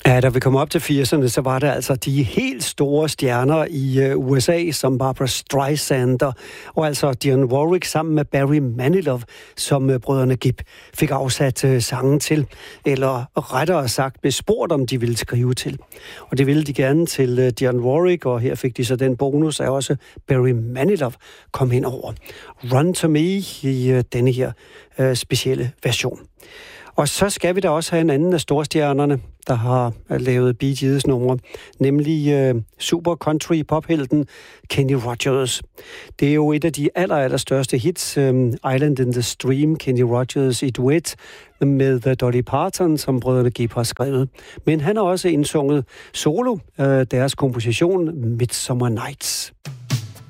Ja, da vi kom op til 80'erne, så var det altså de helt store stjerner i USA, som Barbra Streisand og altså Dionne Warwick sammen med Barry Manilow, som brødrene Gibb fik afsat sangen til, eller rettere sagt blev spurgt, om de ville skrive til. Og det ville de gerne til Dionne Warwick, og her fik de så den bonus, at også Barry Manilow kom ind over Run to Me i denne her specielle version. Og så skal vi da også have en anden af storstjernerne, der har lavet Bee Gees numre, nemlig super country pophelten Kenny Rogers. Det er jo et af de allerstørste hits, Island in the Stream, Kenny Rogers i duet med Dolly Parton, som brødrene Gibb har skrevet. Men han har også indsunget solo deres komposition Midsummer Nights.